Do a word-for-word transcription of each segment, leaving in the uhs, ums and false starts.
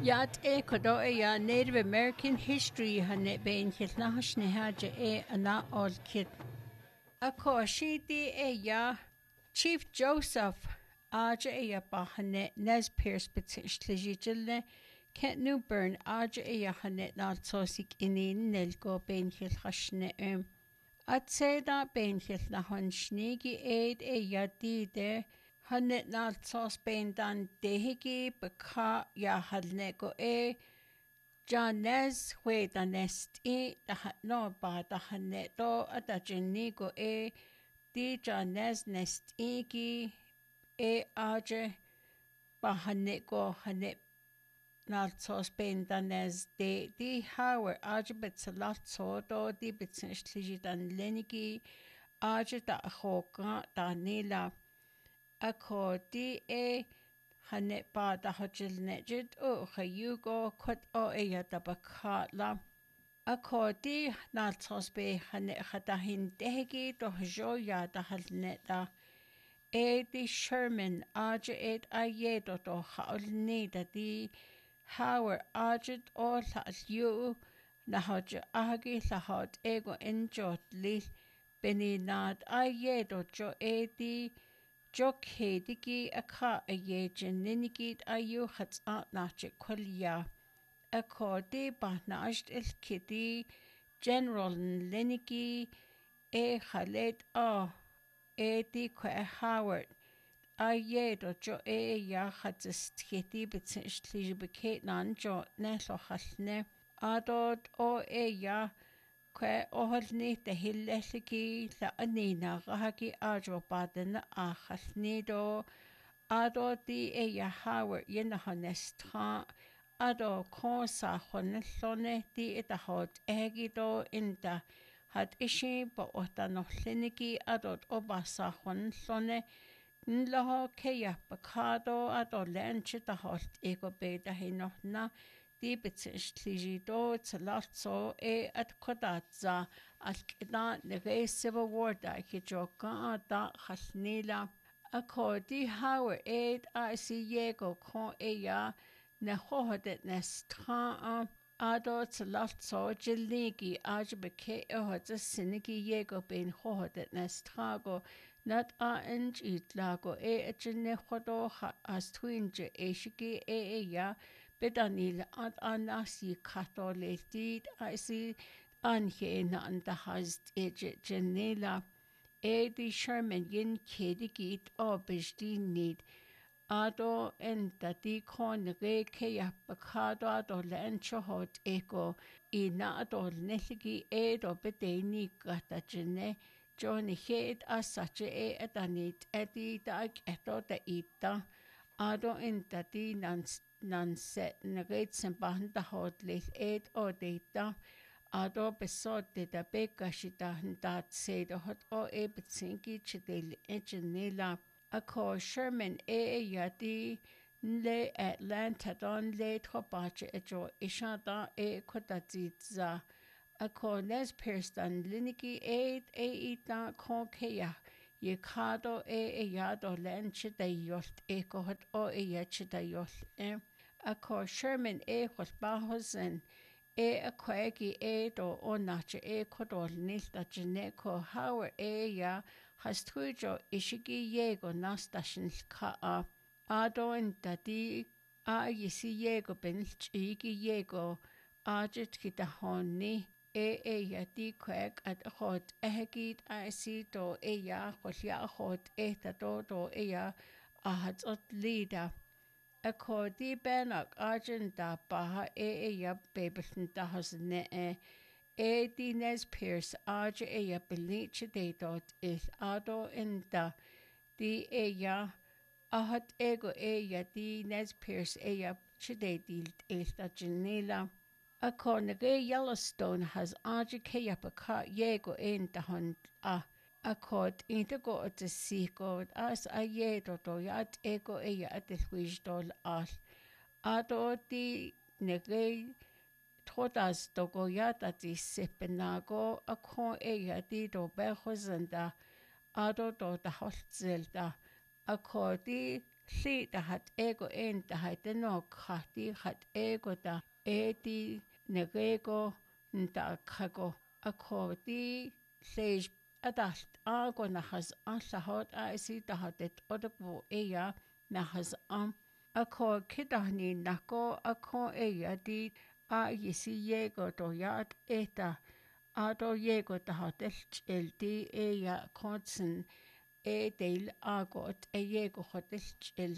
Yat e kodo e ya Native American history hanet bein kit nahash nehaja e ana ol kit. Ako shidi e ya Chief Joseph aja e ya bahanet Nez Pierce betishlejijilne Kent Newburn aja e ya hanet nal sosik inin nelgo bein kit hashne um. At seda bein kit nahon shnigi aid e ya dide Hannet nal sos bein dan dehigi beka ya hadne go e Janez hwe da nest e da hat no ba da hannet do ada jenni go e di Janez nest e gi e aje ba hannet go hannet nal sos bein da nez de di hawer aje bet salat so do di bet shliji dan lenigi aje da hoka da nila Ako di e hanet ba da hajil nejid o chayugo kut o e ya da bakatla. Ako di na tosbe hanet hadahin dehegi do hajo ya da halneta. E di Sherman aja ed ayedo do haolni da di hawer ajid o la liu na haja agi la hod ego enjot li beni nad ayedo jo e di Jock hedigi a ka a yejin ninigid a yu hats at nachit kwalya. A cordi ba najd il kidi general linigi e khaled a e di kwa Howard. A yedo jo e ya hatsist kiti bitsishli biket nan jo neslo halne. Adod o e ya Kwe oholni te hillelligi la anina rahagi ajo baden a chalnido ado di e ya hawer yena honestra ado kon sa honellone di e da hod egido inda had ishi ba ota no linigi ado oba sa honellone nlaho keya bakado ado lenchi da hod ego be da hinohna Di bitsishli do tsalatso e at kodatza al kida nege civil war da ki joka da khalnila ako di hawer ed a si yego kon e ya na hohodet nestra ado tsalatso jilnigi aj beke e hodza sinigi yego ben hohodet nestrago nat a enj itlago e ajne khodo as twinje e shiki e e ya Bedanil at anasi katolestid asi anhe na anda hast eje genela edi Sherman yin kedigit obishdi need ado enta di kon re ke ya bakado ado lencho hot eko ina ado nesigi edo bedeni gata gene Johnny hed asache e edanit edi da eto da ita ado enta di nans nan set nagait sem bahanda hot lit ed o data ado besot de da beka shita dat se de hot o e betsinki chidel enginela ako Sherman e yadi le Atlanta don le tropache ejo ishada e kotatitza ako Nez Pierce dan liniki ed e ita konkeya Yekado e e yado len chida yolt e kohot o e ya chida yolt e Ako Sherman e hos bahosen e a kwegi e do o nache e kodol nilta jineko Howard e ya has tujo ishigi yego nastashin ka a ado inta di a yisi yego bench igi yego ajit kita honni e e ya di kweg at hot ehegid a si do e ya hosya hot e ta do do e ya a hat ot lida Ako di benak arjun da baha e e ya bebeln da hasne e e di Nez Pierce arj e ya beliche de dot is ado in da di e ya ahat ego e ya di Nez Pierce e ya chide di is da janela Ako nage Yellowstone has arj ke ya baka yego in da hon a Akod intago at the seagod as a yedo do yat ego e at the wisdol al ado di nege todas dogo yat at the sepenago a con e di do behosenda ado do da hostzelda akodi Siitä hat ego enta haita no kahti hat ego da eti negego nta kago akoti sej adalt ago na has ansahot a sita hatet odapo eya na has am ako kidahni nako ako eya di a yisi yego do yat eta ado yego da hatet eldi eya konsen e deil agot e yego hatet el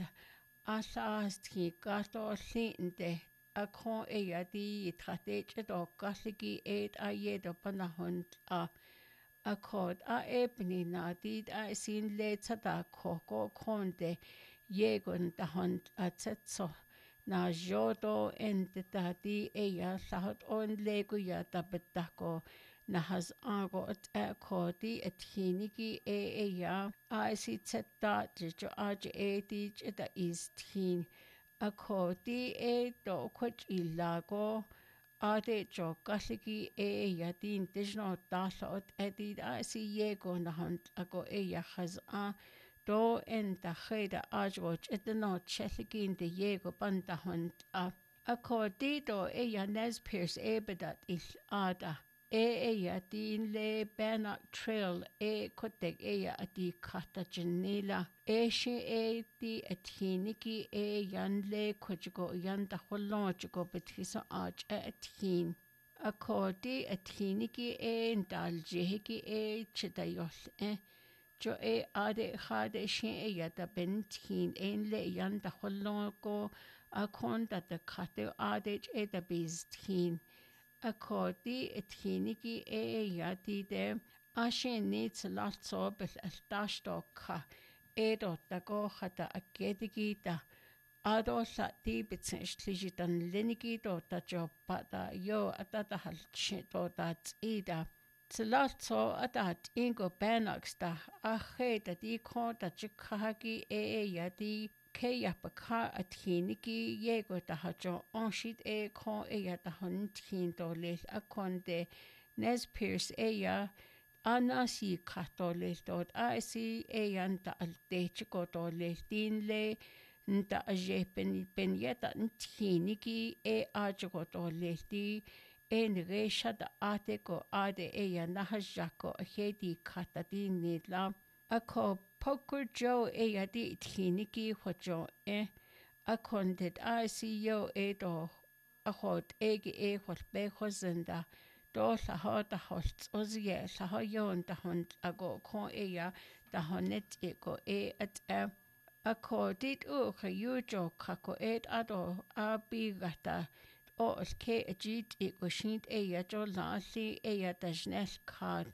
asasti gato linte ako eya di tratet do gasligi et a yedo panahon a akod a ebni na did a sin leta da koko konde yegon da hond a tsetso na jodo en da di eya sahot on lego ya da betako na has ago at a kodi at hinigi e eya a si tsetta jo a je e di da is tin a kodi e do kwach ilago Ade jo galligi e ya din disno dalot edid a si yego na hunt ago e ya chas a do en da cheda ajwot edno chelligin de yego banda hunt a a co dido e ya nes pierce ebedat il ada e e ya din le Bannock Trail e kotek e ya adi kata janila e she e di atiniki e yan le kojigo yan da holojigo betisa aj e atin a kodi atiniki e dal jehiki e chidayos e jo e ade khade she e ya da bentin en le yan da hologo a konda da kate ade e da biztin Akodi etkinigi e yadi de ashe needs lots of altastoka edo dago hata akedigi da ado sa di bitsenschligi dan linigi do da job da yo atata halchi do da ida Tlatso adat ingo Bannocks da ahe da di ko da chikagi e yadi Keya baka atkinigi yego da hajo onshit e ko e ya da huntin do le akonde Nez Pierce e ya anasi kato le do a si e yan da aldechi go do le din le nda aje ben ben yeta ntinigi e ajo go do le di e nresha da ate go ade e ya na hajako he di kata di nidla ako Poker Joe e ya di tiniki hojo e a kondet a si yo e do a hot ege e hot be hozenda do la ha da holt ozie la ha yon da hond a go ko e ya da honet e go e at a a ko dit u ka yujo kako e ado a bi gata o ke a jit e go shint e ya jo la si e ya da jnes card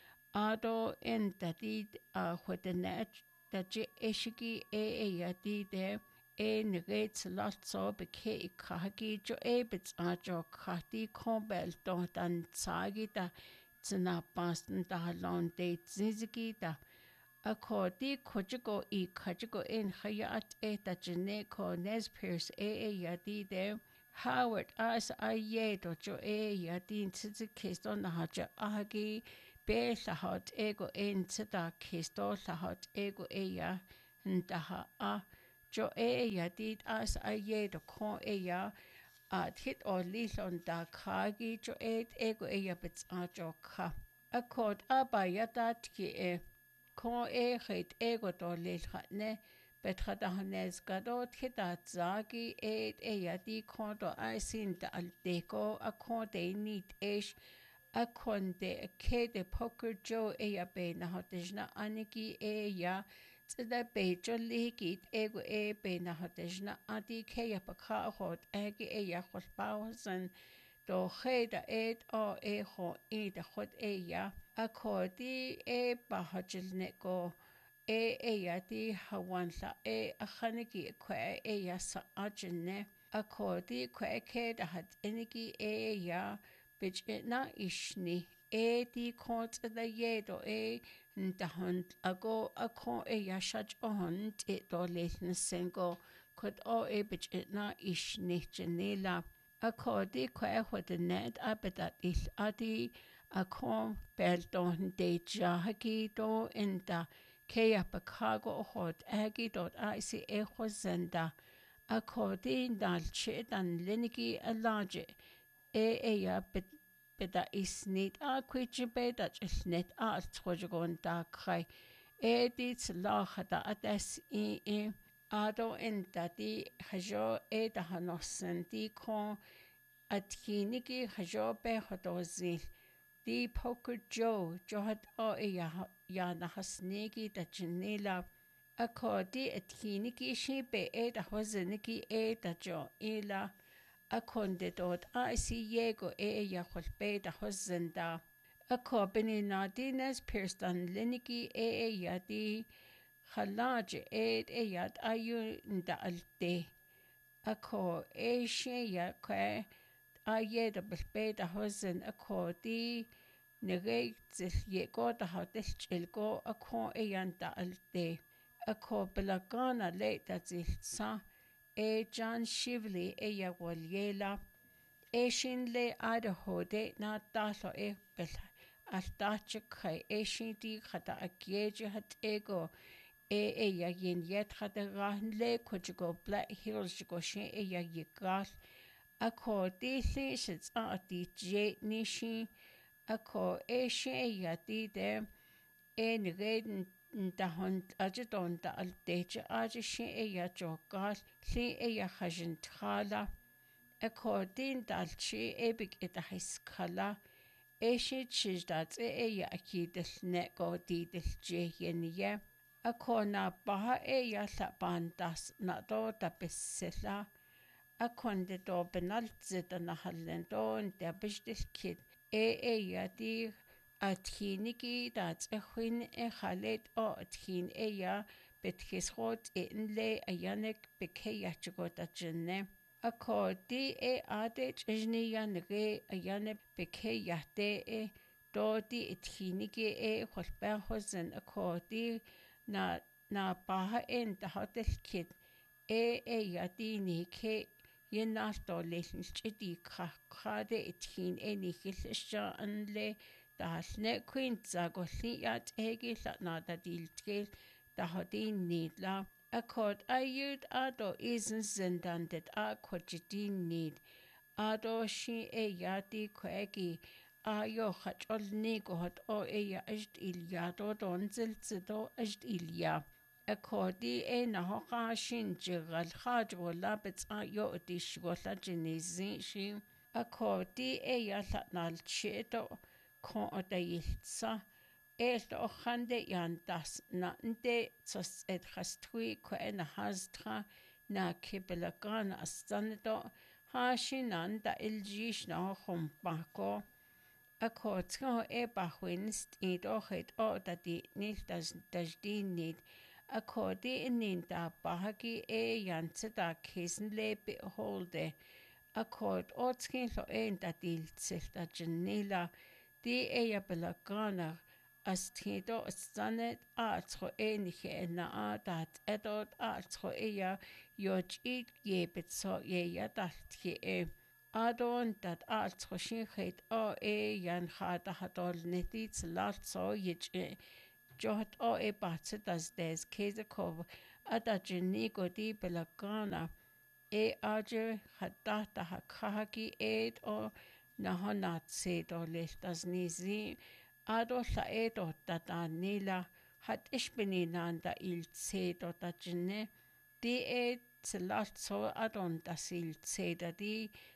Ado en dadid a huedenet da je eshigi e e yadi de e negets lot so beke i kahagi jo e bits a jo kahti kombel do dan tsagi da tsina bastan da halon de tzizigi da a ko di kojigo i kajigo en hayat e da jene ko Nez Pierce e e yadi de Howard as a ye do jo e yadi tzizigi do na haja ahagi Be lahot ego en tsada kisto lahot ego eya ndaha a jo eya dit as a ye do ko eya a hit o lilon da kagi jo et ego eya bits a jo ka a kod abayata ki e ko e het ego do lilhatne betrada hanes gadot hitat zagi et eya di kondo a sin da al deko a konde nit esh a konde a kede Poker Joe e ya be na hotejna aniki e ya tsda be joliki ego e be na hotejna adi ke ya pakha hot ege e ya khosbausen do kheda et o e ho e de hot e ya a kodi e bahajilne go e e ya di hawansa e a khaniki kwe e ya sa ajne a kodi kwe ke da hat eniki e ya Bich na ishni e di kont da yedo e nda hunt ago a ko e yashaj on e do lesn sengo kod o e bich na ishni janela a ko di ko e hot net abedat is adi a ko beldon de jahagi do inda Kea Pakago hod agi dot isi echo zenda. A codin dal chit and linigi a large e ea beda is neat a quichibe that is net art trojagon da cry. E dit lacha da ades i e ado in dadi hajo e da hanosen di con at hinigi hajo be hodozil. Di poker Joe johad o e ya na hasnegi da janela. A codi at hiniki she be e da hoseniki e da jo ila. A conde dot I see yego e ya be da hosenda. A cobini nadines pirstan liniki e ya di halaj e e yad ayu nda alte. A co e she ya que a ye da be da hosen a codi. Nere zil yego da hotel chilgo a co e yanda alte. A co belagana le da zil sa e John Shively e ya walyela e shin le ada hode na talo e bel al tache kai e shin di khata a geje hat ego e e ya yin yet khata ran le kujigo Black Hills go shin e ya yigal a co di si shits a di je nishi a co e shin e ya di de e ni reden da hond ajedon da aldeje aje shin e ya jogal li e ya khajin thala e co din dalchi e big e da hiskala e shi chizdat e ya akidel ne go di del je yen ye a co na baha e ya la bandas na do da besela a conde do benaltze da na halendon der bestil kid e e ya di athiniki dat e chwin e chalet o athin e ya betkis chod e le a yanek beke yachigo da jenne. A co di e adet ijni yanege a yanek beke yate e do di athiniki e chwalben hosen a co di na na baha en da hotel kid e e ya di ni ke yen nasto lesn chidi kha khade athin e ni khilsha an le da sne quinza go liat egi na da diltgel da hodin nidla a cod ayud ado isn zindandet a quotidian need ado shi e yati quegi a yo khachol ni go hot o e ya ajt ilyado don zilzido ajt ilya a codi e na hoqa shin jigal khaj wala bits a yo dish gola jinizin shi a codi e ya nal cheto con o da yiltsa e o chande yan das na nde tos et chastui ko en hastra na kibelagan astanedo ha shinan da iljish na humpako a kotsko e bahwinst i do het o da di nil das das di nid a kodi in da bahagi e yantse da kisenle beholde a kod otskin lo en da diltsil da janila di e ya belagana as tido stanet a tro enige na a dat edot a tro e ya yoj it ye betso ye ya dat ye e adon dat a tro shin het o e yan khata hatol netit lat so ye jot o e batse das des kezekov ada jenigo di belagana e aje hata ta hakagi et o na honat se do lestas nizi ado la edo tata nila hat ishbeninanda il se do tajne di e tsalso adon tasil se da di